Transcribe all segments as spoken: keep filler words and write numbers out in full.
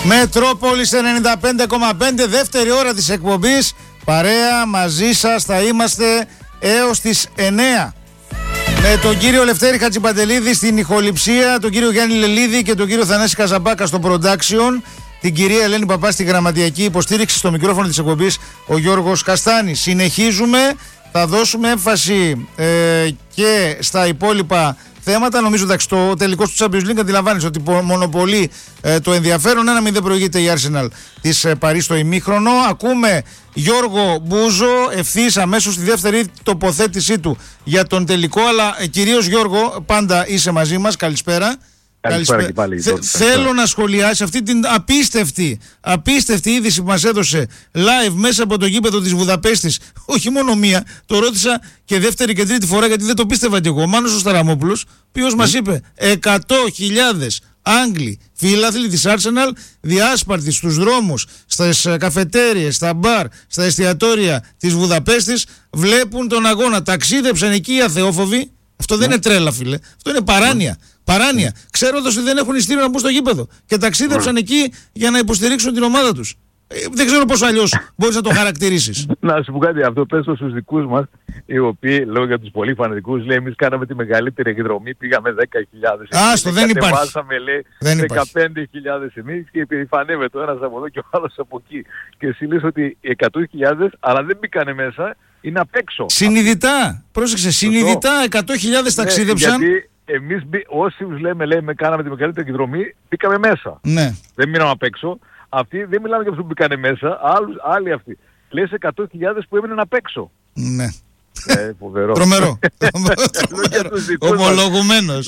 Μετρόπολης ενενήντα πέντε κόμμα πέντε, δεύτερη ώρα της εκπομπής. Παρέα μαζί σας θα είμαστε έως τις εννέα. Με τον κύριο Λευτέρη Χατζιπαντελίδη στην ηχοληψία, τον κύριο Γιάννη Λελίδη και τον κύριο Θανάση Καζαμπάκα στο production, την κυρία Ελένη Παπά στη γραμματιακή υποστήριξη, στο μικρόφωνο της εκπομπής ο Γιώργος Καστάνης. Συνεχίζουμε, θα δώσουμε έμφαση ε, και στα υπόλοιπα θέματα. Νομίζω ότι το τελικό του Champions League αντιλαμβάνεις ότι μονοπολεί ε, το ενδιαφέρον. Ένα μηδέν προηγείται η Arsenal της ε, Παρί στο ημίχρονο. Ακούμε Γιώργο Μπούζο ευθύς αμέσως στη δεύτερη τοποθέτησή του για τον τελικό. Αλλά ε, κυρίως Γιώργο, πάντα είσαι μαζί μας. Καλησπέρα. Καλησπέρα και πάλι. Θε, θέλω να σχολιάσει αυτή την απίστευτη, απίστευτη είδηση που μας έδωσε live μέσα από το γήπεδο της Βουδαπέστης. Όχι μόνο μία, το ρώτησα και δεύτερη και τρίτη φορά γιατί δεν το πίστευα κι εγώ. Ο Μάνος ο Σταραμόπουλος, ο οποίος mm. μας είπε εκατό χιλιάδες Άγγλοι φίλαθλοι της Arsenal διάσπαρτοι στους δρόμους, στις καφετέριες, στα μπαρ, στα εστιατόρια της Βουδαπέστης βλέπουν τον αγώνα. Ταξίδεψαν εκεί οι αθεόφοβοι. Αυτό δεν mm. είναι τρέλα, φίλε. Αυτό είναι παράνοια. Mm. Παράνοια. Mm. Ξέροντας ότι δεν έχουν ειστήριο να μπουν στο γήπεδο. Και ταξίδεψαν mm. εκεί για να υποστηρίξουν την ομάδα τους. Ε, δεν ξέρω πώς αλλιώς μπορείς να το χαρακτηρίσεις. Να σου πω κάτι, αυτό πες στους δικούς μας, οι οποίοι, λέω για τους πολύ φανατικούς, λέει εμείς κάναμε τη μεγαλύτερη εκδρομή, πήγαμε δέκα χιλιάδες. Άστο, δεν υπάρχει. Κατεβάσαμε, λέει, δεκαπέντε χιλιάδες εμείς και επιφανεύεται ο ένας από εδώ και ο άλλος από εκεί. Και εσύ λες ότι εκατό χιλιάδες, αλλά δεν μπήκανε μέσα, είναι απ' έξω. Συνειδητά, πρόσεξε, συνειδητά εκατό χιλιάδες ταξίδεψαν. Ναι, γιατί εμείς όσοι λέμε, λέμε, κάναμε τη μεγαλύτερη εκδρομή, μπήκαμε μέσα. Ναι. Δεν μείναμε απ' έξω. Αυτοί δεν μιλάμε για αυτούς που μπήκανε μέσα, άλλους, άλλοι αυτοί. Λες εκατό χιλιάδες που έμειναν απ' έξω. Ναι. Ε, φοβερό. Τρομερό. Ομολογουμένος.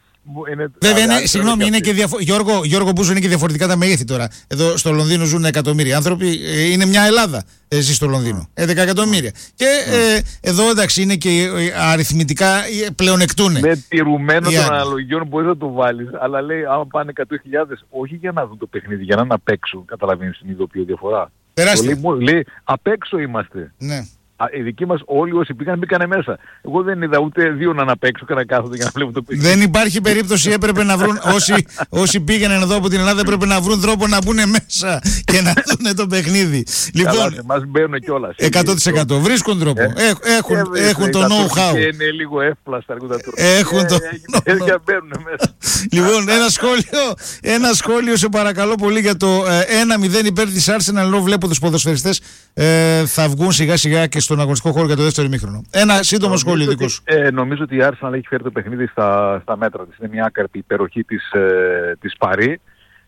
Βέβαια, είναι, συγγνώμη, είναι και διαφο- Γιώργο, Γιώργο Μπούζο, είναι και διαφορετικά τα μεγέθη τώρα. Εδώ στο Λονδίνο ζουν εκατομμύρια άνθρωποι. Ε, είναι μια Ελλάδα εσύ στο Λονδίνο. δέκα εκατομμύρια. Και ε, εδώ εντάξει είναι και ε, αριθμητικά ε, πλεονεκτούνε. Με τηρουμένο των αναλογιών μπορείς να το βάλεις. Αλλά λέει, άμα πάνε εκατό χιλιάδες, όχι για να δουν το παιχνίδι, για να είναι απ' έξω. Καταλαβαίνεις την ειδοποιώ διαφορά. Τεράστια. Λέει, λέει, απ' έξω είμαστε. Ναι. Οι δικοί μας όλοι όσοι πήγαν μπήκανε μέσα. Εγώ δεν είδα ούτε δύο να αναπέξω και να κάθονται για να βλέπουν το παιχνίδι. Δεν υπάρχει περίπτωση, έπρεπε να βρουν όσοι, όσοι πήγαιναν εδώ από την Ελλάδα έπρεπε να βρουν τρόπο να μπουν μέσα και να δουν το παιχνίδι. Λοιπόν, μας μπαίνουν κιόλας. εκατό τοις εκατό βρίσκουν τρόπο. Ε, έχουν ε, έχουν το know-how. Και είναι λίγο εύπλαστα αργότερα του. Έχουν το know-how. Και μπαίνουν μέσα. Λοιπόν, ένα σχόλιο, ένα σχόλιο σε παρακαλώ πολύ για το ένα μηδέν υπέρ της Arsenal, ενώ βλέπω τους ποδοσφαιριστές ε, θα βγουν σιγά σιγά και στον αγωνιστικό χώρο για το δεύτερο ημίχρονο. Ένα σύντομο σχόλιο δικό σου. Ε, νομίζω ότι η Arsenal έχει φέρει το παιχνίδι στα, στα μέτρα της. Είναι μια άκαρπη υπεροχή της, ε, της Παρί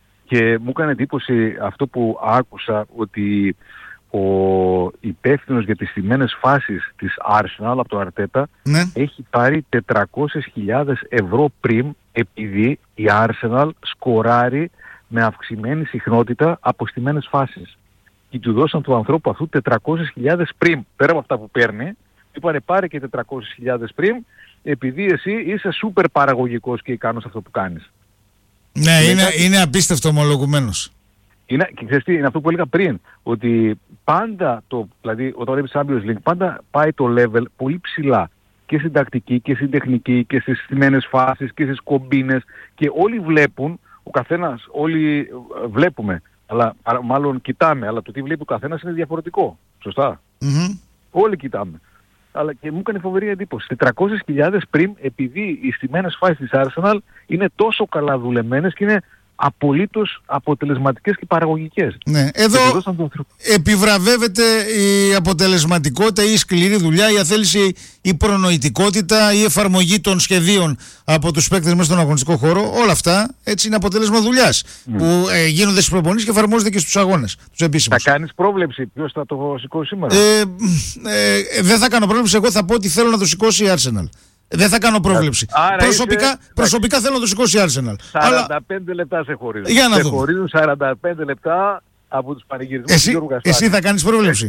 και μου έκανε εντύπωση αυτό που άκουσα, ότι ο υπεύθυνος για τις στημένες φάσεις της Arsenal από το Αρτέτα ναι. έχει πάρει τετρακόσιες χιλιάδες ευρώ πριμ επειδή η Arsenal σκοράρει με αυξημένη συχνότητα από στημένες φάσεις. Και του δώσαν του ανθρώπου αυτού τετρακόσιες χιλιάδες πριμ. Πέρα από αυτά που παίρνει, είπανε πάρε και τετρακόσιες χιλιάδες πριμ, επειδή εσύ είσαι σούπερ παραγωγικός και ικανός αυτό που κάνεις. Ναι, είναι, κάτι... είναι απίστευτο ομολογουμένος. Είναι, και ξέρεις τι, είναι αυτό που έλεγα πριν, ότι πάντα, το, δηλαδή όταν βλέπεις Champions League, πάντα πάει το level πολύ ψηλά. Και στην τακτική και στην τεχνική και στις στημένες φάσεις και στις κομπίνες. Και όλοι βλέπουν, ο καθένας, όλοι βλέπουμε. Αλλά μάλλον κοιτάμε, αλλά το τι βλέπει ο καθένας είναι διαφορετικό. Σωστά. Mm-hmm. Όλοι κοιτάμε. Αλλά και μου έκανε φοβερή εντύπωση. τετρακόσιες χιλιάδες πριν, επειδή οι στημένες φάσεις της Arsenal είναι τόσο καλά δουλεμένες και είναι απολύτως αποτελεσματικές και παραγωγικές. Ναι. Εδώ επιβραβεύεται η αποτελεσματικότητα ή η σκληρή δουλειά, η αθέληση, η προνοητικότητα, η εφαρμογή των σχεδίων από τους παίκτες μέσα στον αγωνιστικό χώρο. Όλα αυτά έτσι είναι αποτέλεσμα δουλειάς mm. που ε, γίνονται στις προπονήσεις και εφαρμόζονται και στους αγώνες, τους επίσημους. Θα κάνεις πρόβλεψη ποιος θα το σηκώσει σήμερα? Ε, ε, ε, δεν θα κάνω πρόβλεψη, εγώ θα πω ότι θέλω να το σηκώσει η Arsenal. Δεν θα κάνω πρόβλεψη. Άρα προσωπικά, είσαι... προσωπικά θέλω να το σηκώσει η Arsenal. σαράντα πέντε αλλά... λεπτά σε χωρίζουν. Για να σε δω. χωρίζουν σαράντα πέντε λεπτά από τους πανηγυρισμούς εσύ, του Γιώργου Καστάνη. Εσύ θα κάνεις πρόβλεψη.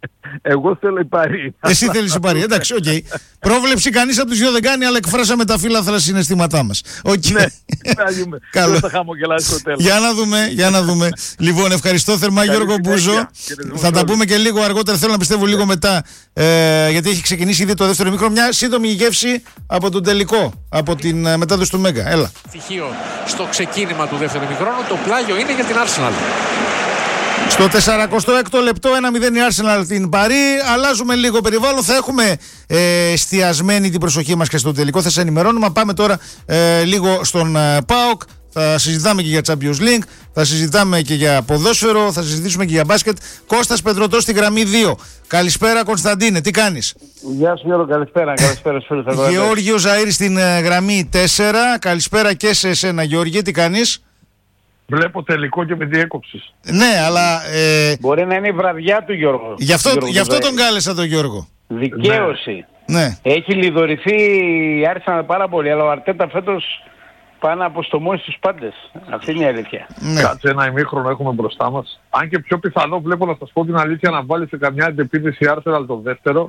Εγώ θέλω η Παρί. Εσύ θέλεις η Παρί, εντάξει, οκ. Okay. Πρόβλεψη κανείς από τους δυο δεν κάνει, αλλά εκφράσαμε τα φύλαθρα συναισθήματά μας. Okay. Ναι, καλό. Θα χαμογελάσει στο τέλος. Για να δούμε, για να δούμε. Λοιπόν, ευχαριστώ θερμά Γιώργο Μπούζο. Θα τα πούμε και λίγο αργότερα, θέλω να πιστεύω λίγο μετά, ε, γιατί έχει ξεκινήσει ήδη το δεύτερο μήχρονο. Μια σύντομη γεύση από τον τελικό, από την ε, μετάδοση του Μέγκα. Έλα. Στοιχείο στο ξεκίνημα του δεύτερου μήχρονου, το πλάγιο είναι για την Arsenal. Στο σαρανταέκτο έκτο λεπτό ένα μηδέν η Arsenal την Παρί. Αλλάζουμε λίγο περιβάλλον. Θα έχουμε ε, εστιασμένη την προσοχή μας και στο τελικό. Θα σε ενημερώνουμε. Πάμε τώρα ε, λίγο στον ε, ΠΑΟΚ. Θα συζητάμε και για Champions League. Θα συζητάμε και για ποδόσφαιρο. Θα συζητήσουμε και για μπάσκετ. Κώστας Πετρωτός στη γραμμή δύο. Καλησπέρα Κωνσταντίνε, τι κάνεις? Γεια σου Γιώργο, καλησπέρα. Καλησπέρα στους φίλους. Γεώργιο Ζαΐρη στην ε, γραμμή τέσσερα. Καλησπέρα και σε εσένα Γεώργη, τι κάνεις? Βλέπω τελικό και με διέκοψης. Ναι, αλλά... Ε, μπορεί να είναι η βραδιά του Γιώργο. Γι' αυτό, Γιώργο, γι αυτό τον κάλεσα τον Γιώργο. Δικαίωση. Ναι. Έχει λιδωρηθεί η Arsenal πάρα πολύ, αλλά ο Αρτέτα φέτος πάει να αποστομώσει τους πάντες. Αυτή είναι η αλήθεια. Ναι. Κάτσε ένα ημίχρονο έχουμε μπροστά μας. Αν και πιο πιθανό βλέπω, να σας πω την αλήθεια, να βάλει σε καμιά αντεπίθεση η Arsenal το δεύτερο.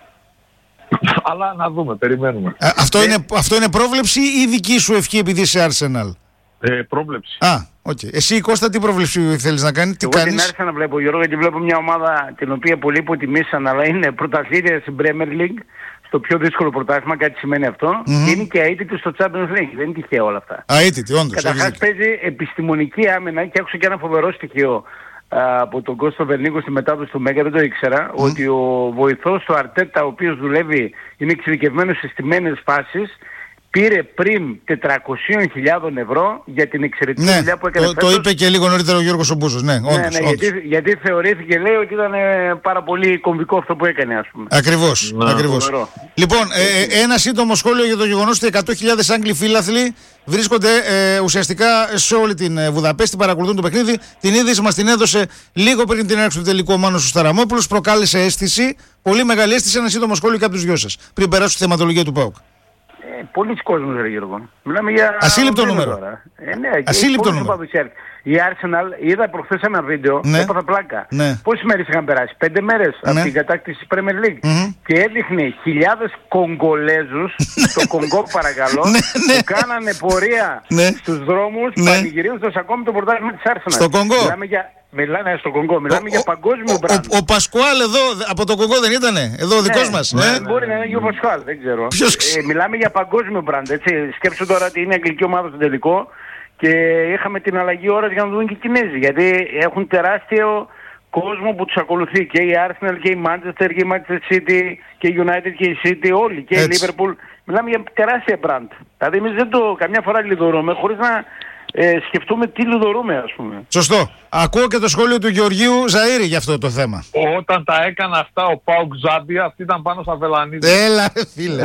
Αλλά να δούμε, περιμένουμε. Α, αυτό, ε, είναι, αυτό είναι πρόβλεψη ή δική σου ευχή επειδή είσαι Arsenal? Ε, πρόβλεψη. Α, οκ. Okay. Εσύ Κώστα τι πρόβλεψη θέλεις να κάνεις? Εγώ την άρχισα να βλέπω Γιώργο, γιατί βλέπω μια ομάδα την οποία πολύ υποτιμήσαν, αλλά είναι πρωταθλήτρια στην Premier League, στο πιο δύσκολο πρωτάθλημα, κάτι σημαίνει αυτό, mm-hmm. και είναι και αίτητη στο Champions League. Δεν είναι τυχαίο όλα αυτά. Αίτητη, όντως. Καταρχάς παίζει επιστημονική άμυνα και άκουσα και ένα φοβερό στοιχείο α, από τον Κώστο Βερνίκο στη μετάδοση του Μέγκα, δεν το ήξερα, mm. ότι ο βοηθός του Αρτέτα, ο οποίος δουλεύει, είναι εξειδικευμένος σε στιμένες φάσεις, πήρε πριν τετρακόσιες χιλιάδες ευρώ για την εξαιρετική ναι, δουλειά που έκανε το, φέτος. Το είπε και λίγο νωρίτερα ο Γιώργος Ομπούζος. Ναι, όντως, ναι, ναι, όντως. Γιατί, γιατί θεωρήθηκε, λέει, ότι ήταν ε, πάρα πολύ κομβικό αυτό που έκανε, ας πούμε. Ακριβώς, ναι. ακριβώς. Λοιπόν, ε, ένα σύντομο σχόλιο για το γεγονός ότι εκατό χιλιάδες Άγγλοι φύλαθλοι βρίσκονται ε, ουσιαστικά σε όλη την ε, Βουδαπέστη, παρακολουθούν το παιχνίδι. Την είδηση μας την έδωσε λίγο πριν την έναρξη του τελικού ο Μάνος Σταραμόπουλος. Προκάλεσε αίσθηση, πολύ μεγάλη αίσθηση. Ένα σύντομο σχόλιο και από τους δυο σας, πριν περάσω στη θεματολογία του ΠΑΟΚ. Ε, πολλοί κόσμος, ρε Γιώργο. Μιλάμε για... ασύλληπτο νούμερο. Ε, ναι, ασύλληπτο νούμερο. Η Arsenal, είδα προχθές ένα βίντεο, ναι. έπαθα πλάκα. Ναι. Πόσες μέρες είχαν περάσει? Πέντε μέρες ναι. από την κατάκτηση της Premier League. Mm-hmm. Και έδειχνε χιλιάδες Κογκολέζους, στο Κονγκό παρακαλώ, ναι, ναι. που κάνανε πορεία ναι. στους δρόμους, ναι. πανηγυρίοντας ακόμη το πρωτάθλημα της Arsenal. Στο Κονγκό. Μιλάμε για... Μιλάνε στο Κονγκό, μιλάμε ο, για παγκόσμιο μπραντ. Ο, ο, ο Πασκουάλ εδώ, από το Κονγκό δεν ήτανε, εδώ ο δικός ναι, μας. Ναι, ε? μπορεί να είναι και ο Πασκουάλ, δεν ξέρω. Ποιος... Ε, μιλάμε για παγκόσμιο μπραντ, έτσι. Σκέψου τώρα ότι είναι αγγλική ομάδα στο τελικό και είχαμε την αλλαγή ώρας για να δουν και οι Κινέζοι, γιατί έχουν τεράστιο κόσμο που τους ακολουθεί, και η Arsenal και η Manchester και η Manchester City και η United και η City, όλοι, και έτσι. Η Liverpool. Μιλάμε για τεράστια μπραντ. Δηλαδή εμείς δεν το καμιά φορά λιδωρούμε χωρίς να ε, σκεφτούμε τι λιδωρούμε, ας πούμε. Σωστό. Ακούω και το σχόλιο του Γεωργίου Ζαΐρη για αυτό το θέμα. Όταν τα έκανα αυτά ο Πάουκ Ζάμπια, αυτή ήταν πάνω στα Βελανίδια. Έλα φίλε.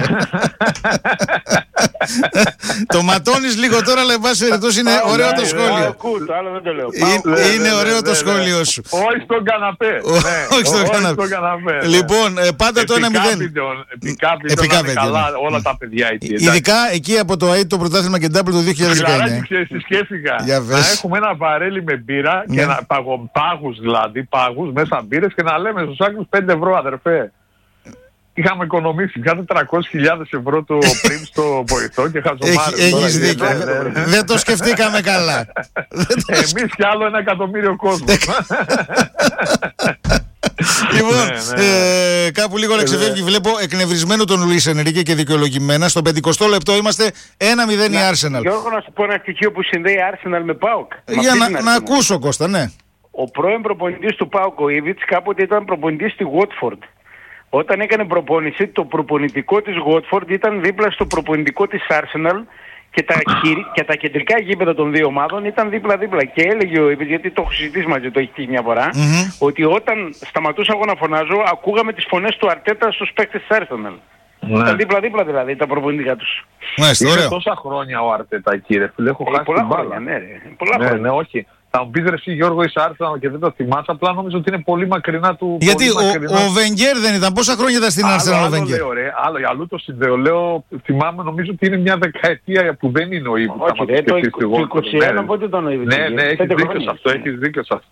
Το ματώνεις λίγο τώρα, αλλά εν πάση περιπτώσει είναι ωραίο το σχόλιο. Είναι ωραίο το σχόλιο σου. Όχι στον καναπέ. Όχι στον καναπέ. Λοιπόν, πάντα το ένα μηδέν. Επικά βίντεο. Όλα τα παιδιά εκεί. Ειδικά εκεί από το ΑΕΤ το πρωτάθλημα και ντάμπλ το δύο χιλιάδες δεκαεννιά. Σκέφτηκα να έχουμε ένα βαρέλι με μπύρα και να παγω, πάγους δηλαδή, πάγους μέσα μπύρες, και να λέμε στους Άγγλους πέντε ευρώ αδερφέ. Είχαμε οικονομήσει πια τετρακόσιες χιλιάδες ευρώ το πριν στο βοηθό και χαζομάρες. Έχεις δίκιο. Δεν το σκεφτήκαμε καλά. Εμείς κι άλλο ένα εκατομμύριο κόσμο. Λοιπόν, ε, κάπου λίγο να ξεφεύγει. Βλέπω εκνευρισμένο τον Λουίς Ενρίκε και δικαιολογημένα. Στο πεντηκοστό λεπτό είμαστε ένα μηδέν η Arsenal. Γιώργο, να σου πω ένα στοιχείο που συνδέει Arsenal με ΠΑΟΚ. Για να, να ακούσω, Κώστα, ναι. Ο πρώην προπονητής του ΠΑΟΚ, ο Ήβιτς, κάποτε ήταν προπονητής στη Watford. Όταν έκανε προπόνηση, το προπονητικό της Watford ήταν δίπλα στο προπονητικό της Arsenal. Και τα, και τα κεντρικά γήπεδα των δύο ομάδων ήταν δίπλα-δίπλα. Και έλεγε ο Ήβιτς, γιατί το έχω συζητήσει μαζί, το έχει τύχει μια φορά, mm-hmm. ότι όταν σταματούσα εγώ να φωνάζω, ακούγαμε τις φωνές του Αρτέτα στους παίκτες της Arsenal. Ναι. Ήταν δίπλα-δίπλα δηλαδή τα προπονητικά τους. Μάλιστα, είναι τόσα χρόνια ο Αρτέτα, κύριε φίλε. Έχω χάσει πολλά την μπάλα. Χρόνια, ναι, ρε. Πολλά ναι, χρόνια. Ναι, όχι. Θα μου πεις ρε εσύ Γιώργο, είσαι Arsenal και δεν το θυμάσαι, απλά νομίζω ότι είναι πολύ μακρινά του. Γιατί ο, μακρινά... ο Βενγκέρ δεν ήταν, πόσα χρόνια ήταν στην Arsenal ο Βενγκέρ? Άλλο, λέω, άλλο, αλλού το συνδέω, λέω, θυμάμαι, νομίζω ότι είναι μια δεκαετία που δεν είναι ο Ήβιτς. Όχι, ρε, το είκοσι ένα πότε ήταν ο Ήβιτς? Ναι, ναι, έχεις δίκιο σε αυτό, έχεις δίκιο σε αυτό.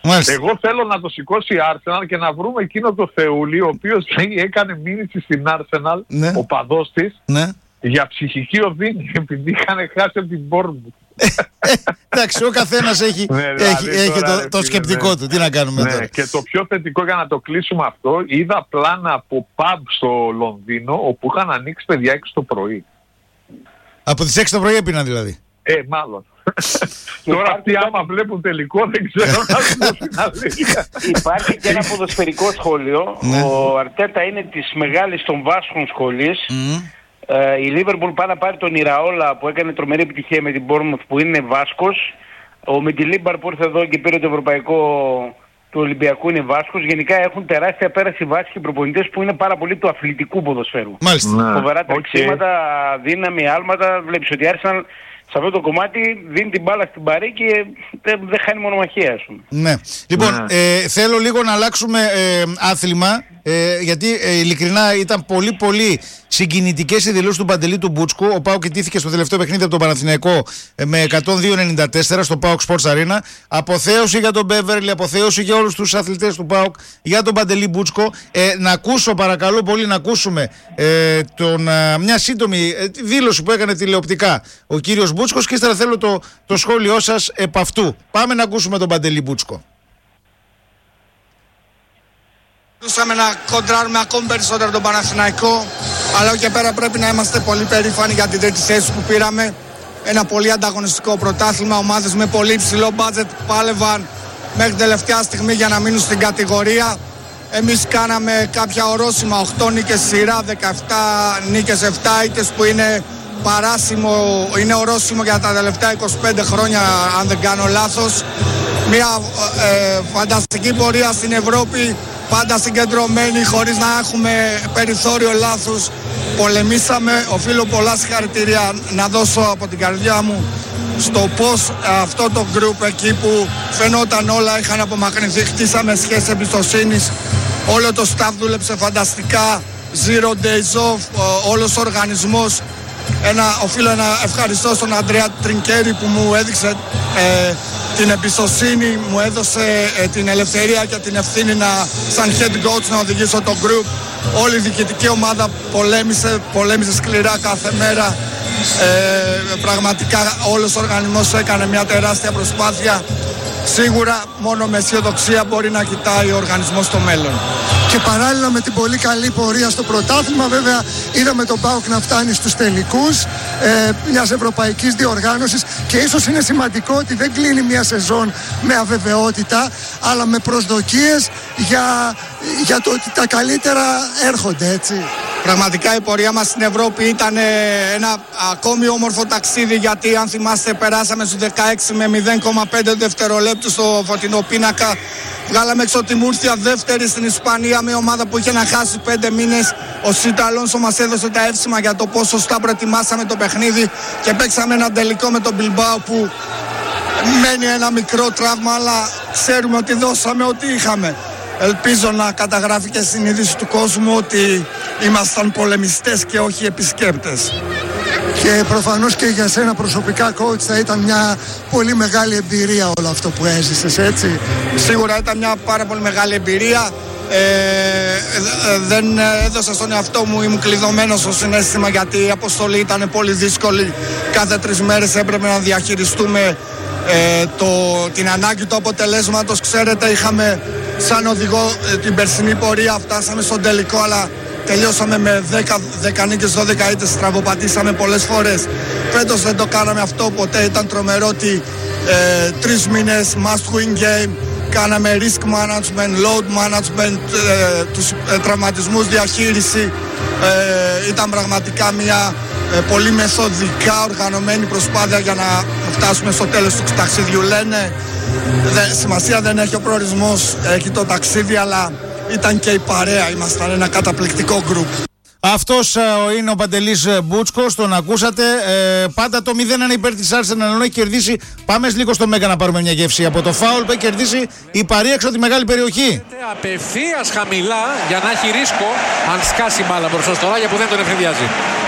Μάλιστα. Εγώ θέλω να το σηκώσει η Arsenal και να βρούμε εκείνο το Θεούλη, ο οποίος έκανε μήνυση στην Arsenal, ναι. ο παδός της, ναι. για ψυχική οδύνη, επειδή είχαν χάσει από την Bournemouth. Εντάξει, ο καθένας έχει, ναι, έχει, έχει τώρα, το, το σκεπτικό ναι. του. Τι να κάνουμε ναι. τώρα. Και το πιο θετικό, για να το κλείσουμε αυτό, είδα πλάνα από pub στο Λονδίνο, όπου είχαν ανοίξει παιδιά έξι το πρωί. Από τις έξι το πρωί έπιναν δηλαδή. Ε, μάλλον. Τώρα αυτοί άμα βλέπουν τελικό δεν ξέρω να σου την αλήθεια. Υπάρχει και ένα ποδοσφαιρικό σχόλιο. Ναι. Ο Αρτέτα είναι της μεγάλης των Βάσκων σχολής. Mm. Uh, η Liverpool πάει να πάρει τον Ιραόλα που έκανε τρομερή επιτυχία με την Bournemouth, που είναι Βάσκος. Ο Μεντιλίμπαρ που ήρθε εδώ και πήρε το ευρωπαϊκό του Ολυμπιακού είναι Βάσκος. Γενικά έχουν τεράστια πέραση Βάσκοι προπονητές που είναι πάρα πολύ του αθλητικού ποδοσφαίρου. Μάλιστα. Φοβερά τρεξίματα, okay. δύναμη, άλματα. Βλέπεις ότι η Arsenal σε αυτό το κομμάτι δίνει την μπάλα στην παρή και δεν δε χάνει μονομαχία, ας πούμε. Ναι. Λοιπόν, ναι. Ε, θέλω λίγο να αλλάξουμε ε, άθλημα, ε, γιατί ε, ειλικρινά ήταν πολύ πολύ συγκινητικές οι δηλώσεις του Παντελή του Μπούτσκου. Ο ΠΑΟΚ ιτήθηκε στο τελευταίο παιχνίδι από τον Παναθηναϊκό ε, με εκατόν δύο ενενήντα τέσσερα στο ΠΑΟΚ Sports Arena. Αποθέωση για τον Μπέβερλι, αποθέωση για όλους τους αθλητές του ΠΑΟΚ, για τον Παντελή Μπούτσκο. Ε, να ακούσω, παρακαλώ πολύ, να ακούσουμε ε, τον, ε, μια σύντομη ε, δήλωση που έκανε τηλεοπτικά ο κύριος Μπούτσκος και ύστερα θέλω το, το σχόλιο σας επ' αυτού. Πάμε να ακούσουμε τον Παντελή Μπούτσκο. Μπορούσαμε να κοντράρουμε ακόμη περισσότερο τον Παναθηναϊκό, αλλά και πέρα πρέπει να είμαστε πολύ περήφανοι για την τρίτη θέση που πήραμε. Ένα πολύ ανταγωνιστικό πρωτάθλημα, ομάδες με πολύ υψηλό μπάτζετ πάλευαν μέχρι τελευταία στιγμή για να μείνουν στην κατηγορία. Εμείς κάναμε κάποια ορόσημα, οκτώ νίκες σειρά, δεκαεπτά νίκες, επτά ήττες, που είναι παράσημο, είναι ορόσημο για τα τελευταία είκοσι πέντε χρόνια, αν δεν κάνω λάθος. Μια ε, φανταστική πορεία στην Ευρώπη, πάντα συγκεντρωμένοι, χωρίς να έχουμε περιθώριο λάθους. Πολεμήσαμε, οφείλω πολλά συγχαρητήρια να δώσω από την καρδιά μου στο πώς αυτό το group εκεί που φαινόταν όλα είχαν απομακρυνθεί, χτίσαμε σχέσεις εμπιστοσύνης, όλο το staff δούλεψε φανταστικά, zero days off, όλος ο οργανισμός. Ένα, οφείλω να ευχαριστώ στον Αντρέα Τρινκέρι που μου έδειξε ε, την εμπιστοσύνη, μου έδωσε ε, την ελευθερία και την ευθύνη να, σαν head coach, να οδηγήσω το group. Όλη η διοικητική ομάδα πολέμησε, πολέμησε σκληρά κάθε μέρα. Ε, πραγματικά όλος ο οργανισμός έκανε μια τεράστια προσπάθεια. Σίγουρα μόνο με αισιοδοξία μπορεί να κοιτάει ο οργανισμός στο μέλλον. Και παράλληλα με την πολύ καλή πορεία στο πρωτάθλημα, βέβαια είδαμε τον ΠΑΟΚ να φτάνει στους τελικούς ε, μιας ευρωπαϊκής διοργάνωσης, και ίσως είναι σημαντικό ότι δεν κλείνει μια σεζόν με αβεβαιότητα, αλλά με προσδοκίες για, για το ότι τα καλύτερα έρχονται, έτσι. Πραγματικά η πορεία μας στην Ευρώπη ήταν ένα ακόμη όμορφο ταξίδι, γιατί αν θυμάστε περάσαμε στους δεκαέξι με μηδέν κόμμα πέντε δευτερολέπτου στο φωτεινό πίνακα. Βγάλαμε έξω τη Μούρθια δεύτερη στην Ισπανία, με ομάδα που είχε να χάσει πέντε μήνες. Ο Σίτα Αλόνσο μας έδωσε τα εύσημα για το πόσο σωστά προετοιμάσαμε το παιχνίδι και παίξαμε ένα τελικό με τον Μπιλμπάο που μένει ένα μικρό τραύμα, αλλά ξέρουμε ότι δώσαμε ό,τι είχαμε. Ελπίζω να καταγράφει και στην είδηση του κόσμου ότι ήμασταν πολεμιστές και όχι επισκέπτες. Και προφανώς και για σένα προσωπικά, coach, θα ήταν μια πολύ μεγάλη εμπειρία όλο αυτό που έζησες, έτσι. Σίγουρα ήταν μια πάρα πολύ μεγάλη εμπειρία. Ε, ε, δεν έδωσα στον εαυτό μου, ήμουν κλειδωμένος στο συναίσθημα, γιατί η αποστολή ήταν πολύ δύσκολη. Κάθε τρεις μέρες έπρεπε να διαχειριστούμε ε, το, την ανάγκη του αποτελέσματος. Ξέρετε, είχαμε σαν οδηγό ε, την περσινή πορεία, φτάσαμε στον τελικό, αλλά τελειώσαμε με δέκα νίκες, δώδεκα ήττες, στραβοπατήσαμε πολλές φορές. Φέτος δεν το κάναμε αυτό ποτέ, ήταν τρομερό ότι ε, τρεις μήνες must win game, κάναμε risk management, load management, ε, τους ε, τραυματισμούς, διαχείριση. Ε, ήταν πραγματικά μια ε, πολύ μεθοδικά οργανωμένη προσπάθεια για να φτάσουμε στο τέλος του ταξιδιού. Λένε, δε, σημασία δεν έχει ο προορισμός, έχει το ταξίδι, αλλά ήταν και η παρέα, ήμασταν ένα καταπληκτικό γκρουπ. Αυτός ε, είναι ο Παντελής Μπούτσκος, τον ακούσατε. Ε, πάντα το μηδέν είναι υπέρ της Arsenal, ενώ έχει κερδίσει. Πάμε λίγο στο Μέγκα να πάρουμε μια γεύση. Από το φάουλ που έχει κερδίσει η Παρή έξω τη μεγάλη περιοχή. Απευθείας χαμηλά για να έχει ρίσκο αν σκάσει μπάλα μπροστά στο Ράγια που δεν τον ευνηδιάζει.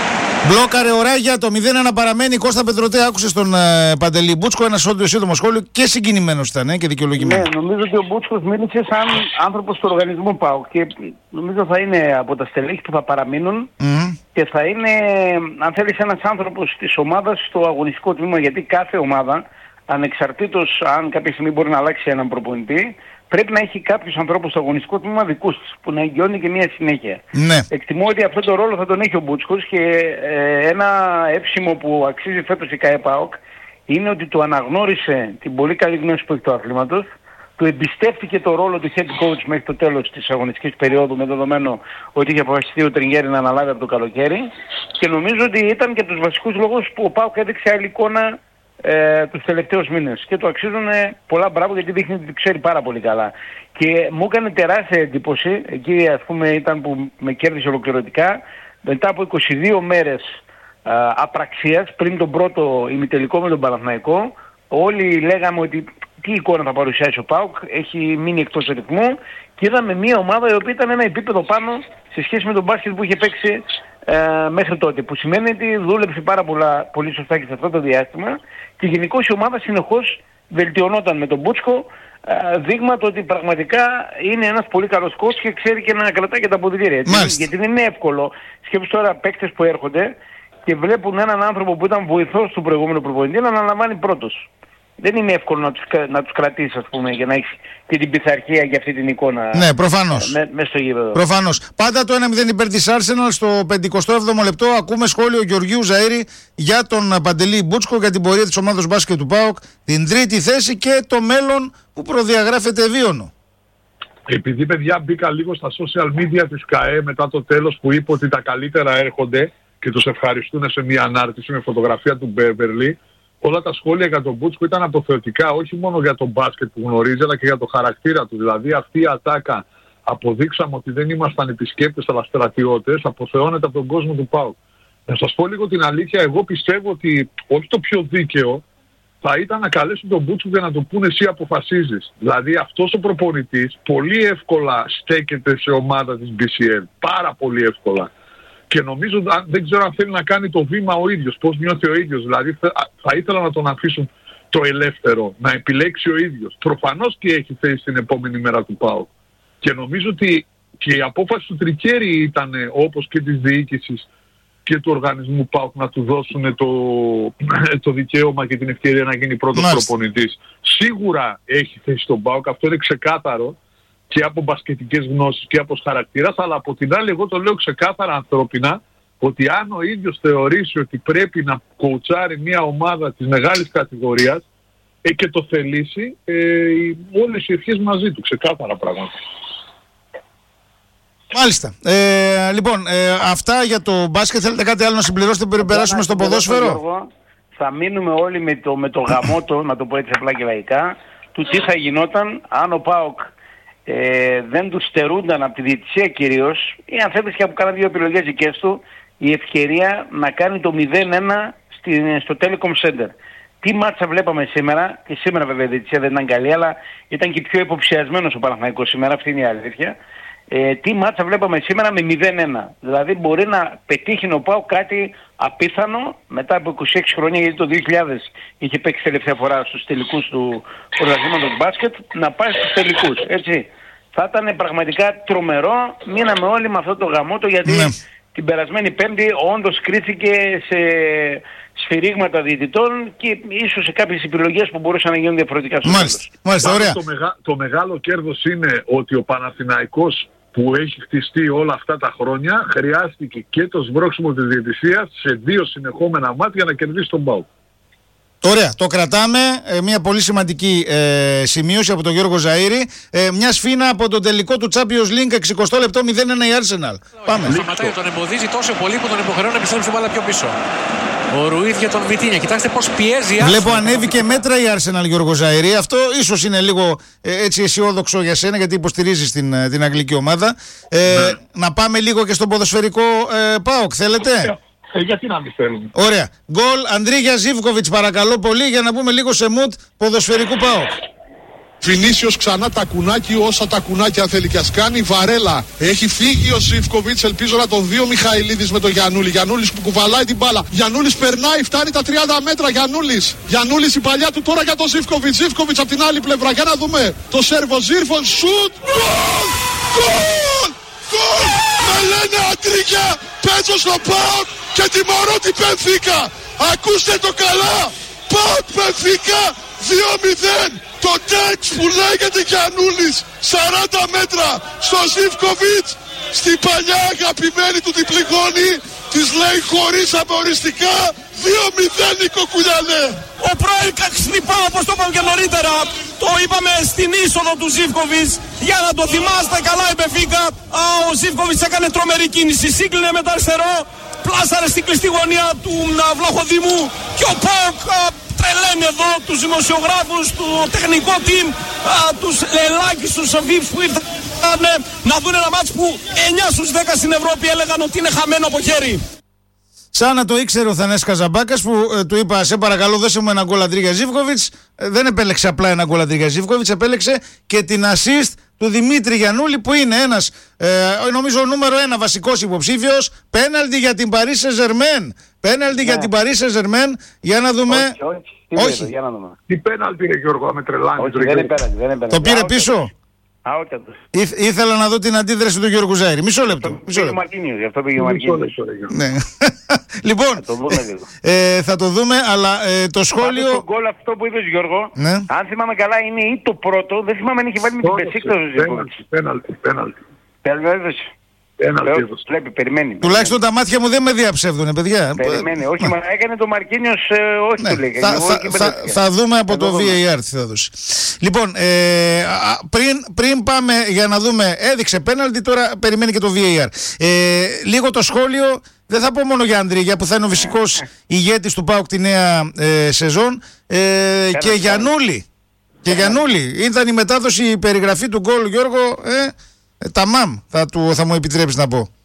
Μπλόκαρε ο Ράγια, το μηδέν ένα παραμένει. Κώστα Πετρωτέ, άκουσε τον ε, Παντελή Μπούτσκο, ένα όντως σύντομο σχόλιο και συγκινημένος ήταν ε, και δικαιολογημένο. Ναι, νομίζω ότι ο Μπούτσκος μίλησε σαν άνθρωπος του οργανισμού ΠΑΟΚ και νομίζω θα είναι από τα στελέχη που θα παραμείνουν mm-hmm. και θα είναι, αν θέλεις, ένας άνθρωπος της ομάδας στο αγωνιστικό τμήμα, γιατί κάθε ομάδα, ανεξαρτήτως αν κάποια στιγμή μπορεί να αλλάξει έναν προπονητή, πρέπει να έχει κάποιους ανθρώπους στο αγωνιστικό τμήμα δικούς τους, που να εγγυώνει και μια συνέχεια. Ναι. Εκτιμώ ότι αυτό το ρόλο θα τον έχει ο Μπούτσκος και ε, ένα έψιμο που αξίζει φέτος η ΚΑΕ ΠΑΟΚ είναι ότι του αναγνώρισε την πολύ καλή γνώση που έχει του αθλήματος, του εμπιστεύτηκε το ρόλο του head coach μέχρι το τέλος της αγωνιστικής περίοδου, με δεδομένο ότι είχε αποφασιστεί ο Τριγγέρη να αναλάβει από το καλοκαίρι, και νομίζω ότι ήταν και τους βασικούς λόγους που ο ΠΑΟΚ έδειξε άλλη εικόνα Ε, τους τελευταίους μήνες και το αξίζουν πολλά μπράβο, γιατί δείχνει ότι ξέρει πάρα πολύ καλά. Και μου έκανε τεράστια εντύπωση, εκεί ας πούμε ήταν που με κέρδισε ολοκληρωτικά, μετά από είκοσι δύο μέρες α, απραξίας πριν τον πρώτο ημιτελικό με τον Παναθηναϊκό, όλοι λέγαμε ότι τι εικόνα θα παρουσιάσει ο ΠΑΟΚ, έχει μείνει εκτός ρυθμού, και είδαμε μια ομάδα η οποία ήταν ένα επίπεδο πάνω σε σχέση με τον μπάσκετ που είχε παίξει ε, μέχρι τότε, που σημαίνει ότι δούλεψε πάρα πολλά, πολύ σωστά και σε αυτό το διάστημα, και γενικώς η ομάδα συνεχώς βελτιωνόταν με τον Μπούτσκο, ε, δείγμα το ότι πραγματικά είναι ένας πολύ καλός coach και ξέρει και να κρατάει και τα αποδυτήρια. Γιατί δεν είναι εύκολο. Σκέψου τώρα παίκτες που έρχονται και βλέπουν έναν άνθρωπο που ήταν βοηθός του προηγούμενου προπονητή να αναλαμβάνει πρώτος. Δεν είναι εύκολο να τους, να τους κρατήσεις, ας πούμε, για να έχεις και την πειθαρχία για αυτή την εικόνα. Ναι, προφανώς. Με, μέσα στο γήπεδο. Προφανώς. Πάντα το ένα μηδέν υπέρ της Arsenal. Στο πενηκοστό έβδομο λεπτό ακούμε σχόλιο Γεωργίου Ζαΐρη για τον Παντελή Μπούτσκο, για την πορεία της ομάδας μπάσκετ του ΠΑΟΚ, την τρίτη θέση και το μέλλον που προδιαγράφεται ευίωνο. Επειδή, παιδιά, μπήκα λίγο στα social media της ΚΑΕ μετά το τέλος που είπε ότι τα καλύτερα έρχονται και τους ευχαριστούν σε μια ανάρτηση με φωτογραφία του Μπέβερλι. Όλα τα σχόλια για τον Μπούτσκο ήταν αποθεωτικά, όχι μόνο για τον μπάσκετ που γνωρίζει, αλλά και για το χαρακτήρα του. Δηλαδή αυτή η ατάκα, αποδείξαμε ότι δεν ήμασταν επισκέπτες αλλά στρατιώτες, αποθεώνεται από τον κόσμο του ΠΑΟΚ. Να σας πω λίγο την αλήθεια, εγώ πιστεύω ότι όχι το πιο δίκαιο θα ήταν να καλέσουν τον Μπούτσκο και να του πούνε εσύ αποφασίζεις. Δηλαδή αυτός ο προπονητής πολύ εύκολα στέκεται σε ομάδα της μπι σι ελ. Πάρα πολύ εύκολα. Και νομίζω, δεν ξέρω αν θέλει να κάνει το βήμα ο ίδιος, πώς νιώθει ο ίδιος. Δηλαδή θα ήθελα να τον αφήσουν το ελεύθερο, να επιλέξει ο ίδιος. Προφανώς και έχει θέση την επόμενη μέρα του ΠΑΟΚ. Και νομίζω ότι και η απόφαση του Τρικέρι ήταν, όπως και της διοίκησης και του οργανισμού ΠΑΟΚ, να του δώσουν το, το δικαίωμα και την ευκαιρία να γίνει πρώτος προπονητής. Σίγουρα έχει θέση στον ΠΑΟΚ, αυτό είναι ξεκάθαρο. Και από μπασκετικές γνώσεις και από χαρακτήρας, αλλά από την άλλη εγώ το λέω ξεκάθαρα ανθρώπινα, ότι αν ο ίδιος θεωρήσει ότι πρέπει να κοουτσάρει μια ομάδα της μεγάλης κατηγορίας ε, και το θελήσει, ε, όλες οι ευχές μαζί του, ξεκάθαρα πράγματα. Μάλιστα. Ε, λοιπόν, ε, αυτά για το μπάσκετ. Θέλετε κάτι άλλο να συμπληρώσετε πριν περάσουμε στο ποδόσφαιρο? Θα μείνουμε όλοι με το, με το γαμότο, να το πω έτσι απλά και λαϊκά, του τι θα γινόταν αν ο ΠΑΟΚ Ε, δεν του στερούνταν από τη διαιτησία κυρίως, ή αν θέλεις και από κάνα δύο επιλογές δικές του, η ευκαιρία να κάνει το μηδέν ένα στη, στο Telecom Center. Τι μάτσα βλέπαμε σήμερα, και σήμερα βέβαια η διαιτησία δεν ήταν καλή, αλλά ήταν και πιο υποψιασμένος ο Παναθηναϊκός σήμερα, αυτή είναι η αλήθεια. Ε, τι μάτσα βλέπαμε σήμερα με μηδέν ένα. Δηλαδή μπορεί να πετύχει ο ΠΑΟΚ κάτι απίθανο μετά από είκοσι έξι χρόνια, γιατί το δύο χιλιάδες είχε παίξει τελευταία φορά στους τελικούς του πρωταθλήματος μπάσκετ, να πάει στους τελικούς, έτσι. Θα ήταν πραγματικά τρομερό. Μείναμε όλοι με αυτό το γαμότο, γιατί ναι. την περασμένη Πέμπτη όντως κρίθηκε σε σφυρίγματα διαιτητών και ίσως σε κάποιες επιλογές που μπορούσαν να γίνουν διαφορετικά στο τέλος. Μάλιστα, ωραία. Το, μεγα, το μεγάλο κέρδος είναι ότι ο Παναθηναϊκός που έχει χτιστεί όλα αυτά τα χρόνια χρειάστηκε και το σβρόξιμο της διαιτησίας σε δύο συνεχόμενα μάτια για να κερδίσει τον ΠΑΟΚ. Ωραία, το κρατάμε. Ε, μια πολύ σημαντική ε, σημείωση από τον Γιώργο Ζαΐρη. Ε, μια σφίνα από τον τελικό του Champions League, εξηκοστό λεπτό, μηδέν ένα η Arsenal. Πάμε. Σταματάει, τον εμποδίζει τόσο πολύ που τον υποχρεώνει να επιστρέψει την μπάλα πιο πίσω. Ο Ρουίθ για τον Βιτίνια. Κοιτάξτε πώς πιέζει η Arsenal. Βλέπω ανέβηκε μέτρα η Arsenal, Γιώργο Ζαΐρη. Αυτό ίσως είναι λίγο ε, έτσι αισιόδοξο για σένα, γιατί υποστηρίζεις την, την αγγλική ομάδα. Ε, ναι. Να πάμε λίγο και στον ποδοσφαιρικό ε, ΠΑΟΚ, θέλετε? Ε, γιατί να μην θέλουμε. Ωραία. Γκολ Ανδρίγια Ζίβκοβιτς, παρακαλώ πολύ, για να πούμε λίγο σε mood ποδοσφαιρικού ΠΑΟΚ. Βινίσιος ξανά τα κουνάκι, όσα τα κουνάκια θέλει κι ας κάνει. Βαρέλα, έχει φύγει ο Ζίβκοβιτς, ελπίζω να τον δει ο Μιχαηλίδης με τον Γιαννούλη. Γιαννούλης που κουβαλάει την μπάλα. Γιαννούλης περνάει, φτάνει τα τριάντα μέτρα. Γιαννούλης, Γιαννούλης η παλιά του τώρα για τον Ζίβκοβιτς. Ζίβκοβιτς από την άλλη πλευρά, για να δούμε. Το σέρβο Ζίρφον, σουτ, γκολ! Γκολ! Γκολ! Με λένε αντρίκια, παίζω στο ΠΑΟΚ και τιμωρώ την Μπενφίκα. Ακούστε το καλά, ΠΑΟΚ Μπενφίκα δύο μηδέν. Το τέξ που λέγεται Γιαννούλης, σαράντα μέτρα στο Ζίβκοβιτς, στην παλιά αγαπημένη του την πληγώνει, της λέει χωρίς αποριστικά, δύο μηδέν η Κοκουλιανέ. Ο πρώην Καξνιπά, όπως το είπαμε και νωρίτερα, το είπαμε στην είσοδο του Ζίβκοβιτς, για να το θυμάστε καλά η Μπενφίκα, ο Ζίβκοβιτς έκανε τρομερή κίνηση, σύγκλινε με το αριστερό, πλάσαρε στην κλειστή γωνία του Βλαχοδήμου και ο ΠΑΟΚ τρελαίνει εδώ τους δημοσιογράφους, το τεχνικό team, α, τους ελάχιστους βίψ που ήρθαν να δουν ένα μάτς που εννιά στους δέκα στην Ευρώπη έλεγαν ότι είναι χαμένο από χέρι. Σαν να το ήξερε ο Θανάσης Καζαμπάκας που ε, του είπα σε παρακαλώ δώσε μου ένα γκολ Αντρίγια Ζίβκοβιτς, ε, δεν επέλεξε απλά ένα γκολ Αντρίγια Ζίβκοβιτς, επέλεξε και την assist του Δημήτρη Γιαννούλη που είναι ένας ε, νομίζω ο νούμερο ένα βασικός υποψήφιος. Πέναλτι για την Paris Saint-Germain. Πέναλτι ναι. για την Paris Saint-Germain. Για να δούμε. Όχι, όχι. όχι. Για να δούμε. Τι πέναλτι είναι Γιώργο, με τρελάνει. Όχι, δεν είναι πέναλτι, δεν είναι πέναλτι. Το πήρε πίσω. Α, όχι, Ήθ, ήθελα να δω την αντίδραση του Γιώργου Ζάιρη. Μισό λεπτό. Μισό λεπτό. Μαρκίνιος, γι' αυτό πήγε ο Μαρκίνιος. Ναι. Λοιπόν, θα το δούμε, ε, θα το δούμε, αλλά ε, το σχόλιο. Το γκολ αυτό που είδες Γιώργο, ναι. αν θυμάμαι καλά είναι ή το πρώτο, δεν θυμάμαι αν είχε βάλει με την Πεσίκτος. Πέναλτι, πέναλτι. Πέναλτι. Βλέπει, περιμένει. Τουλάχιστον τα μάτια μου δεν με διαψεύδουνε, παιδιά. Περιμένει, όχι, μα έκανε το Μαρκίνιος, όχι ναι, το λέγανε. Θα, θα, θα, θα δούμε από το βι έι αρ τι θα δώσει. Λοιπόν, ε, πριν, πριν πάμε για να δούμε, έδειξε πέναλτι, τώρα περιμένει και το βι έι αρ. Ε, λίγο το σχόλιο, δεν θα πω μόνο για Αντρίγια που θα είναι ο φυσικός ηγέτης του ΠΑΟΚ τη νέα ε, σεζόν, ε, και Γιαννούλη. Και Γιαννούλη, ήταν η μετάδοση, η περιγραφή του γκολ, Γιώργο, ε, τα μαμ θα, του, θα μου επιτρέψεις να πω.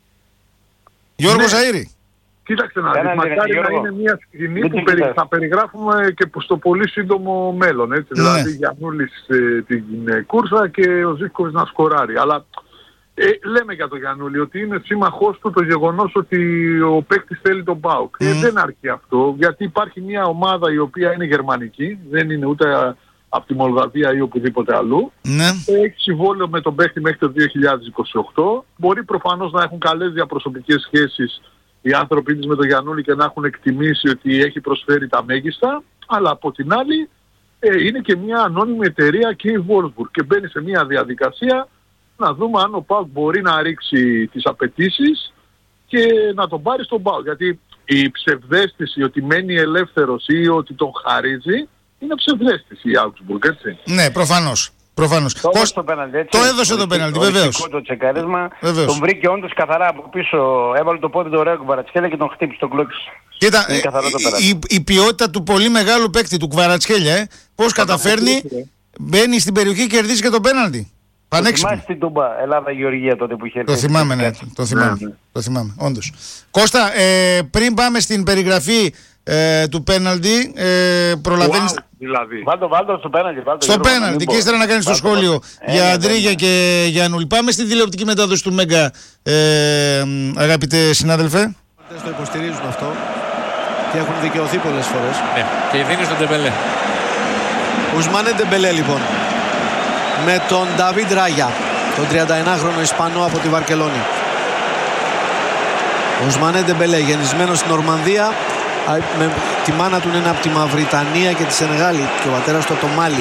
Γιώργο ναι. Ζαΐρη. Κοίταξε να δεις, μακάρι να είναι μια σκηνή που περι, θα περιγράφουμε και στο πολύ σύντομο μέλλον. Έτσι, ναι. Δηλαδή Γιαννούλης ε, την ε, κούρσα και ο Ζίβκοβιτς να σκοράρει. Αλλά ε, λέμε για τον Γιαννούλη ότι είναι σύμμαχός του το γεγονός ότι ο παίκτης θέλει τον ΠΑΟΚ. Mm. Ε, δεν αρκεί αυτό, γιατί υπάρχει μια ομάδα η οποία είναι γερμανική, δεν είναι ούτε από τη Μολδαβία ή οπουδήποτε αλλού. Ναι. Έχει συμβόλαιο με τον παίκτη μέχρι το δύο χιλιάδες είκοσι οκτώ. Μπορεί προφανώς να έχουν καλές διαπροσωπικές σχέσεις οι άνθρωποι της με τον Γιαννούλη και να έχουν εκτιμήσει ότι έχει προσφέρει τα μέγιστα. Αλλά από την άλλη ε, είναι και μια ανώνυμη εταιρεία και η Wolfsburg και μπαίνει σε μια διαδικασία να δούμε αν ο ΠΑΟΚ μπορεί να ρίξει τις απαιτήσεις και να τον πάρει στον ΠΑΟΚ. Γιατί η ψευδαίσθηση ότι μένει ελεύθερος ή ότι τον χαρίζει είναι ψευδαίσθηση η Augsburg, έτσι. Ναι, προφανώς. Προφανώς. Το, Πώς... το, πέναλτι, έτσι, το έδωσε το πέναλτι, βεβαίως. Το τσεκάρισμα, βεβαίως. Τον βρήκε όντως καθαρά από πίσω, έβαλε το πόδι του ωραίο Κβαρατσχέλια και τον χτύπησε, τον κλώκησε. Κοίτα, ε, η, η ποιότητα του πολύ μεγάλου παίκτη του Κβαρατσχέλια, ε, πώς καταφέρνει, μπαίνει στην περιοχή και κερδίζει και το πέναλτι. Πανέξυπνο. Θυμάσαι την Τούμπα, Ελλάδα-Γεωργία τότε που είχε έρθει. Το θυμάμαι, ναι, το θυμάμαι, ναι, ναι. το θυμάμαι, όντως. Κώστα, ε, πριν πάμε στην περιγραφή ε, του πέναλτι, ε, προλαβαίνεις... Wow, δηλαδή. Βάλτο, βάλτο στο πέναλτι. Βάλτο, στο πέναλτι και ύστερα να κάνεις το σχόλιο ε, για Αντρίγια και Γιαννούλη. Πάμε στην τηλεοπτική μετάδοση του Μέγκα, ε, αγαπητέ συνάδελφε. Το υποστηρίζουν αυτό και έχουν δικαιωθεί πολλές φορές. Ναι, και δίνει στον Ντεμπελέ. Ουσμάνε Ντεμπελέ λοιπόν. Με τον Νταβίντ Ράγια, τον τριανταενάχρονο Ισπανό από τη Βαρκελόνη. Ο Ουσμάνε Ντεμπελέ, γεννισμένος στην Νορμανδία, με τη μάνα του είναι από τη Μαυριτανία και τη Σενεγάλη και ο πατέρας του από το Μάλι.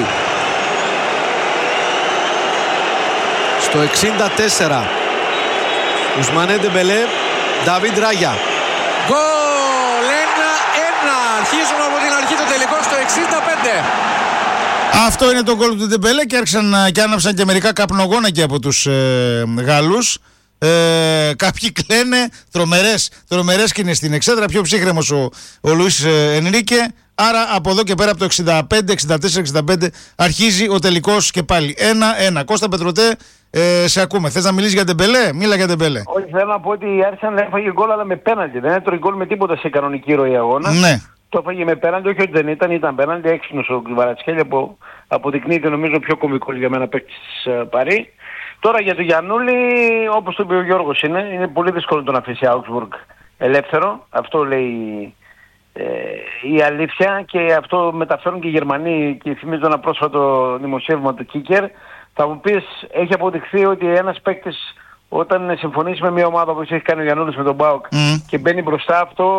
Στο εξήντα τέσσερα Ουσμάνε Ντεμπελέ, Νταβίντ Ράγια. Γκολ! ένα ένα. Αρχίζουμε από την αρχή το τελικό στο εξήντα πέντε. Αυτό είναι το γκολ του Ντεμπελέ και άρχισαν και άναψαν και μερικά καπνογόνα και από τους ε, Γάλλους. Ε, κάποιοι κλαίνε, τρομερές, τρομερές και είναι στην εξέδρα, πιο ψύχρεμος ο, ο Λουίς ε, Ενρίκε. Άρα από εδώ και πέρα από το εξήντα πέντε, εξήντα τέσσερα, εξήντα πέντε αρχίζει ο τελικός και πάλι ένα ένα. Κώστα Πετρωτέ, ε, σε ακούμε. Θες να μιλήσεις για Ντεμπελέ? Μίλα για Ντεμπελέ. Όχι, θέλω να πω ότι άρχισαν να έφαγε γκολ αλλά με πέναλτι. Δεν έτρωγε γκολ με τίποτα σε κανονική ροή αγώνα. Ναι. Το έφαγε με πέναντι, όχι ότι δεν ήταν, ήταν πέναντι, έξυπνος ο Κβαρατσχέλια που αποδεικνύεται νομίζω πιο κωμικός για μένα παίκτης της Παρί. Τώρα για τον Γιαννούλη, όπως το είπε ο Γιώργος, είναι, είναι πολύ δύσκολο να τον αφήσει Augsburg ελεύθερο. Αυτό λέει ε, η αλήθεια και αυτό μεταφέρουν και οι Γερμανοί και θυμίζω ένα πρόσφατο δημοσίευμα του Kicker. Θα μου πεις, έχει αποδειχθεί ότι ένας παίκτης όταν συμφωνήσει με μια ομάδα όπως έχει κάνει ο Γιαννούλης με τον ΠΑΟΚ mm. και μπαίνει μπροστά, αυτό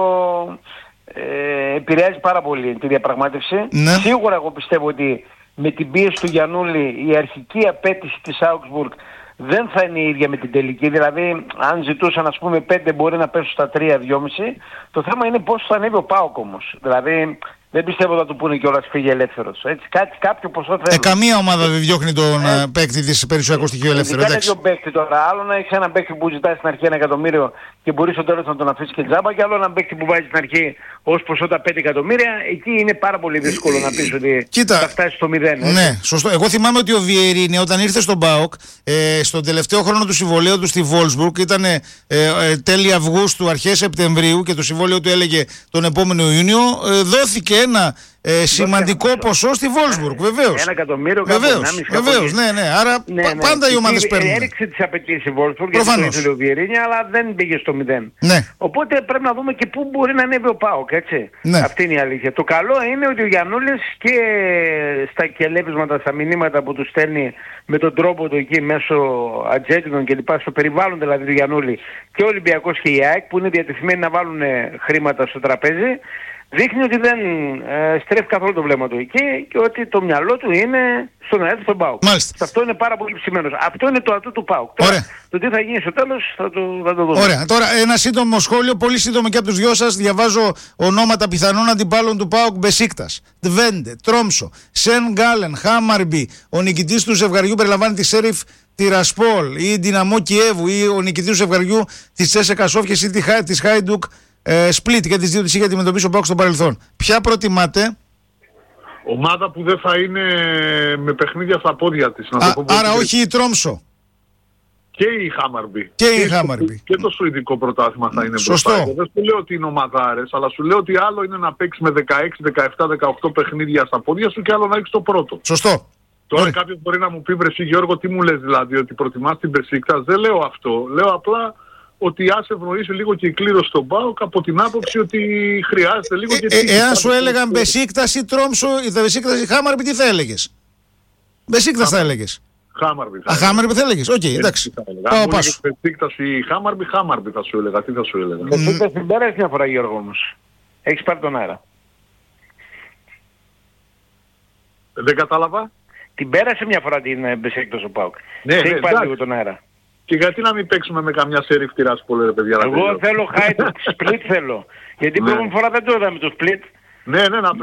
ε, επηρεάζει πάρα πολύ τη διαπραγμάτευση. Ναι. Σίγουρα εγώ πιστεύω ότι με την πίεση του Γιαννούλη η αρχική απέτηση της Augsburg δεν θα είναι η ίδια με την τελική. Δηλαδή, αν ζητούσαν, ας πούμε, πέντε μπορεί να πέσουν στα τρία, δυόμισι. Το θέμα είναι πώς θα ανέβει ο ΠΑΟΚ όμως. Δηλαδή, δεν πιστεύω να του πούνε κιόλας φύγει ελεύθερος. Έτσι, κάτι, κάποιο ποσό θέλει. Ε, καμία ομάδα δεν διώχνει τον ε, παίκτη της περιουσιακού στοιχείου ελεύθερο. Δεν είναι παίκτη τώρα. Άλλο να έχει έναν παίκτη που ζητάει στην αρχή ένα εκατομμύριο και μπορεί στο τέλος να τον αφήσει και τζάμπα, και άλλο έναν παίκτη που βάζει στην αρχή ως ποσό τα πέντε εκατομμύρια. Εκεί είναι πάρα πολύ δύσκολο να πεις ότι Κοίτα, θα φτάσει στο μηδέν. Έτσι. Ναι, σωστό. Εγώ θυμάμαι ότι ο Βιερίνη όταν ήρθε στον ΠΑΟΚ, ε, στον τελευταίο χρόνο του συμβολέου του στη Wolfsburg, ήταν ε, ε, τέλη Αυγούστου, αρχές Σεπτεμβρίου και το συμβόλαιο του έλεγε τον επόμενο Ιούνιο. Ε, δόθηκε ένα Ε, σημαντικό ποσό στη Wolfsburg, βεβαίως. Ένα εκατομμύριο, βεβαίως, βεβαίως, ναι, ναι. Άρα ναι, ναι. πάντα οι ομάδες παίρνουν. Έριξε τις απαιτήσεις η Wolfsburg γιατί το ήθελε ο Βιερίνη, αλλά δεν πήγε στο μηδέν. Ναι. Οπότε πρέπει να δούμε και πού μπορεί να ανέβει ο ΠΑΟΚ, έτσι. Ναι. Αυτή είναι η αλήθεια. Το καλό είναι ότι ο Γιαννούλης και στα κελέπισματα, στα μηνύματα που του στέλνει με τον τρόπο του εκεί μέσω ατζέντινων και λοιπά, στο περιβάλλον δηλαδή του Γιαννούλη, και ο Ολυμπιακός και η ΑΕΚ που είναι διατεθειμένοι να βάλουν χρήματα στο τραπέζι, δείχνει ότι δεν ε, στρέφει καθόλου το βλέμμα του εκεί και ότι το μυαλό του είναι στο να έρθει στον ΠΑΟΚ. Αυτό είναι πάρα πολύ ψημένος. Αυτό είναι το ατού του ΠΑΟΚ. Τώρα, το τι θα γίνει στο τέλος θα το, θα το δούμε. Ωραία. Τώρα ένα σύντομο σχόλιο, πολύ σύντομο και από τους δυο σας. Διαβάζω ονόματα πιθανών αντιπάλων του ΠΑΟΚ: Μπεσίκτας, Τβέντε, Τρόμσο, Σεν Γκάλεν, Χάμαρμπι. Ο νικητής του ζευγαριού περιλαμβάνει τη Σέριφ Τιρασπόλ ή η Δυναμό Κιέβου ή ο νικητής του ζευγαριού της Τσέσεκα Σόφιας ή της Χάιντουκ Σπλίτ, και τις δύο τις είχε αντιμετωπίσει ο ΠΑΟΚ στο παρελθόν. Ποια προτιμάτε? Ομάδα που δεν θα είναι με παιχνίδια στα πόδια της. Να Α, το πω άρα όχι η Τρόμσο. Και η Χάμαρμπι. Και, και η Χάμαρμπι. Και το σουηδικό πρωτάθλημα θα είναι Σωστό. μπροστά. Δεν σου λέω ότι είναι ομαδάρες, αλλά σου λέω ότι άλλο είναι να παίξεις με δεκαέξι, δεκαεπτά, δεκαοκτώ παιχνίδια στα πόδια σου και άλλο να έχεις το πρώτο. Σωστό. Τώρα κάποιος μπορεί να μου πει: βρε Γιώργο, τι μου λες δηλαδή, ότι προτιμάς την Μπεσίκτας? Δεν λέω αυτό. Λέω απλά ότι ας ευνοήσει λίγο και η κλήρωση στον ΠΑΟΚ από την άποψη ότι χρειάζεται λίγο ε, και... Ε, εάν σου έλεγαν Μπεσίκτας ή Τρόμσο ή Μπεσίκτας ή Χάμαρμπι, τι θα έλεγες? Μπεσίκτας θα έλεγες. Χάμαρμπι θα έλεγες. Α, Χάμαρμπι θα έλεγες. Οκ, εντάξει. Πάω πάσου. Μπεσίκτας ή Χάμαρμπι, Χάμαρμπι θα σου έλεγα. Τι θα σου έλεγα? Μπεσίκτας την πέρασε μια φορά, Γιώργο, όμως. Έχεις πάρει τον αέρα. Δεν κατάλαβα. Την πέρασε μια φορά την Μπεσίκτας ο ΠΑΟΚ. Ναι, έχει ναι, πάρει λίγο τον αέρα. Και γιατί να μην παίξουμε με καμιά Σέριφ Τιρασπόλ, ρε παιδιά? Εγώ θέλω Χάιντουκ, Σπλίτ θέλω. Γιατί την προηγούμενη φορά δεν το είδαμε το Σπλίτ. Ναι, ναι, να το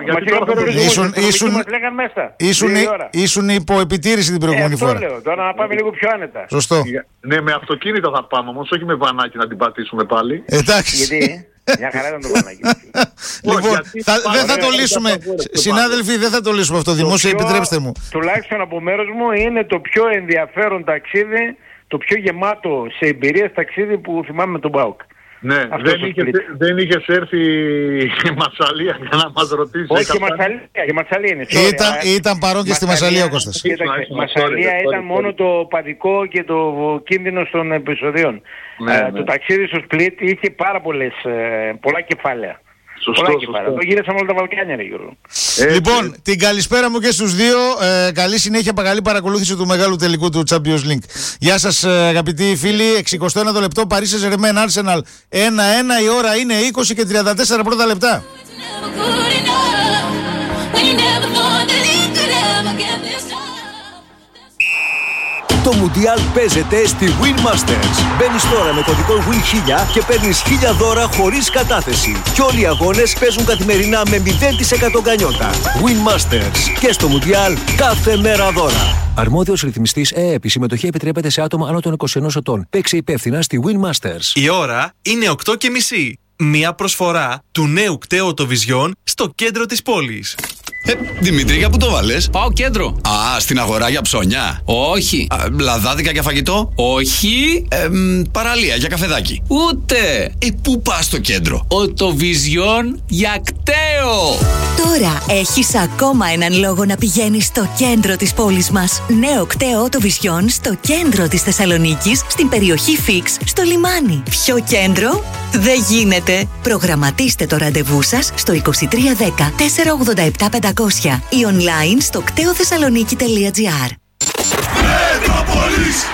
ήσουν υπό επιτήρηση την προηγούμενη φορά. Αυτό λέω, τώρα να πάμε λίγο πιο άνετα. Σωστό. Ναι, με αυτοκίνητα θα πάμε όμως, όχι με βανάκι να την πατήσουμε πάλι. Εντάξει. Γιατί? Μια χαρά ήταν το βανάκι. Λοιπόν, δεν θα το λύσουμε, συνάδελφοι, δεν θα το λύσουμε αυτό δημόσια, επιτρέψτε μου. Τουλάχιστον από μέρος μου είναι το πιο ενδιαφέρον ταξίδι, το πιο γεμάτο σε εμπειρίες ταξίδι που θυμάμαι με τον ΠΑΟΚ. Ναι, δεν, είχε, δεν είχες έρθει η Μασσαλία για να μας ρωτήσει. Όχι, η Μασσαλία, η Μασσαλία είναι. Sorry, ήταν, ήταν παρόν και στη Μασσαλία ο Κώστας. Η Μασσαλία ήταν μόνο το παδικό και το κίνδυνο των επεισοδίων. Ναι, ε, ναι. Το ταξίδι στο Σπλίτ είχε πάρα πολλές, ε, πολλά κεφάλαια. Σωστό, σωστό. Το γύρεσαμε όλα τα Βαλκάνια, ρε Γιώργο. Λοιπόν, έτσι. Την καλησπέρα μου και στους δύο. Ε, καλή συνέχεια, καλή παρακολούθηση του μεγάλου τελικού του Champions League. Γεια σας, ε, αγαπητοί φίλοι. εξηκοστό ένατο λεπτό, Παρίσι Σεν-Ζερμέν, Arsenal ένα ένα. Η ώρα είναι είκοσι και τριάντα τέσσερα πρώτα λεπτά. Το Μουντιάλ παίζεται στη Win Masters. Μπαίνεις τώρα με κωδικό Win χίλια και παίρνεις χίλια δώρα χωρίς κατάθεση. Και όλοι οι αγώνες παίζουν καθημερινά με μηδέν τοις εκατό γκανιότα. Win Masters. Και στο Μουντιάλ κάθε μέρα δώρα. Αρμόδιος ρυθμιστής ΕΕΠ. Η συμμετοχή επιτρέπεται σε άτομα άνω των είκοσι ενός ετών. Παίξε υπεύθυνα στη Win Masters. Η ώρα είναι οκτώ και μισή. Μία προσφορά του νέου κταίου Vision στο κέντρο της πόλης. Ε, Δημήτρη, για πού το βάλες? Πάω κέντρο. Α, στην αγορά για ψώνια. Όχι. Α, λαδάδικα για φαγητό. Όχι. Ε, μ, παραλία για καφεδάκι. Ούτε. Ε, πού πας στο κέντρο? Οτοβιζιόν για κταίο. Τώρα έχεις ακόμα έναν λόγο να πηγαίνεις στο κέντρο της πόλης μας. Νέο κταίο Οτοβιζιόν στο κέντρο της Θεσσαλονίκης, στην περιοχή Φίξ, στο λιμάνι. Πιο κέντρο δεν γίνεται. Προγραμματίστε το ραντεβού σας στο είκοσι τρία δέκα τετρακόσια ογδόντα επτά πεντακόσια ή online στο κτέοθεσσαλονίκη τελεία τζι άρ. Μετρόπολης.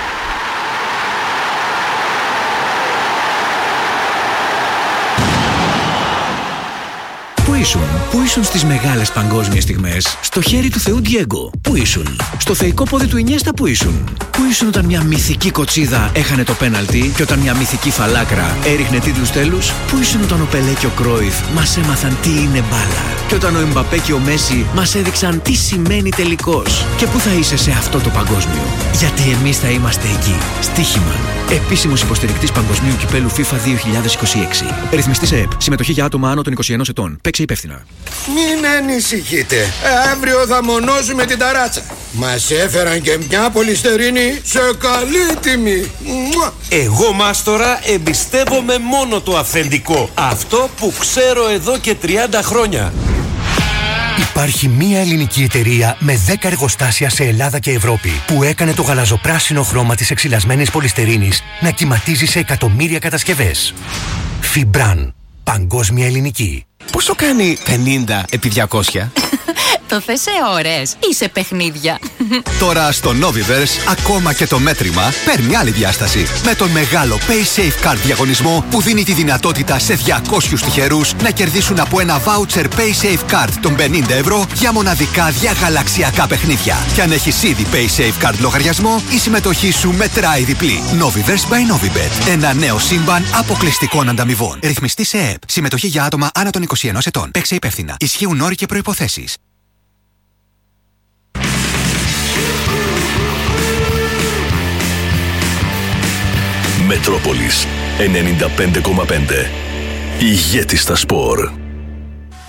Πού ήσουν, πού ήσουν στις μεγάλες παγκόσμιες στιγμές? Στο χέρι του Θεού Ντιέγκο. Πού ήσουν? Στο θεϊκό πόδι του Ινιέστα. Πού ήσουν? Πού ήσουν όταν μια μυθική κοτσίδα έχανε το πέναλτι και όταν μια μυθική φαλάκρα έριχνε τίτλους τέλους? Πού ήσουν όταν ο Πελέ και ο Κρόιφ μας έμαθαν τι είναι μπάλα? Και όταν ο Εμπαπέ και ο Μέση μας έδειξαν τι σημαίνει τελικός? Και πού θα είσαι σε αυτό το παγκόσμιο? Γιατί εμείς θα είμαστε εκεί. Στοίχημα. Επίσημος υποστηρικτής Παγκοσμίου Κυπέλου FIFA δύο χιλιάδες είκοσι έξι. Ρυθμιστής ΕΕΠ. Συμμετοχή για άτομα άνω των είκοσι ενός ετών. Παίξε υπεύθυνα. Μην ανησυχείτε. Αύριο θα μονώσουμε την ταράτσα. Μας έφεραν και μια πολυστερίνη σε καλή τιμή. Εγώ, μάστορα, εμπιστεύομαι μόνο το αυθεντικό. Αυτό που ξέρω εδώ και τριάντα χρόνια. Υπάρχει μία ελληνική εταιρεία με δέκα εργοστάσια σε Ελλάδα και Ευρώπη που έκανε το γαλαζοπράσινο χρώμα της εξυλασμένης πολυστερίνης να κυματίζει σε εκατομμύρια κατασκευές. Φιμπράν. Παγκόσμια ελληνική. Πόσο κάνει πενήντα επί διακόσια? Το θες σε ώρες ή σε παιχνίδια? Τώρα στο Noviverse ακόμα και το μέτρημα παίρνει άλλη διάσταση. Με τον μεγάλο PaySafe Card διαγωνισμό που δίνει τη δυνατότητα σε διακόσιους τυχερούς να κερδίσουν από ένα voucher PaySafe Card των πενήντα ευρώ για μοναδικά διαγαλαξιακά παιχνίδια. Και αν έχεις ήδη PaySafe Card λογαριασμό, η συμμετοχή σου μετράει διπλή. Noviverse by Novibet. Ένα νέο σύμπαν αποκλειστικών ανταμοιβών. Ρυθμιστή σε ΕΕΠ. Συμμετοχή για άτομα άνω των είκοσι ενός ετών. Παίξε υπεύθυνα. Ισχύουν όροι και προϋποθέσεις. Μετρόπολης ενενήντα πέντε κόμμα πέντε. Ηγέτη στα σπορ.